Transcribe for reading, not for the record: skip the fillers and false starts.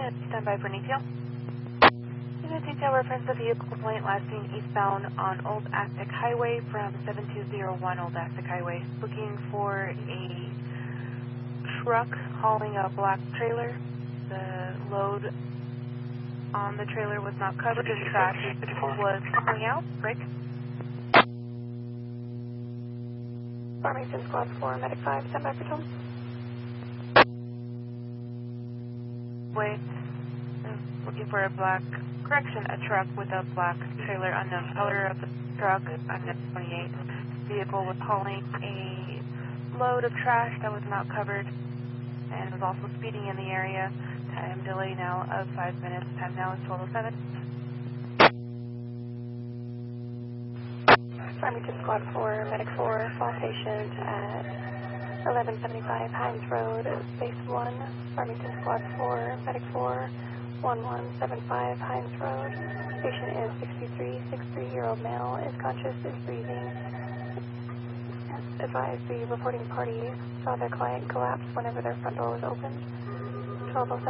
unit, stand by for detail. Unit detail reference the vehicle complaint last seen eastbound on Old Aztec Highway from 7201 Old Aztec Highway. Looking for a truck hauling a black trailer. The load on the trailer was not covered. In fact, it was pulling out. Break. Farmington Squad 4, Medic 5, stand by for tone. Wait. Looking for a truck with a black trailer, unknown color of the truck, unknown 28. Vehicle was hauling a load of trash that was not covered and was also speeding in the area. Time delay now of 5 minutes. Time now is 12:07. Farmington Squad 4, Medic 4, fall patient at 1175 Hines Road, Base 1. Farmington Squad 4, Medic 4, 1175 Hines Road. Patient is 63-year-old male, is conscious, is breathing. Advise the reporting party saw their client collapse whenever their front door was opened. 12:07.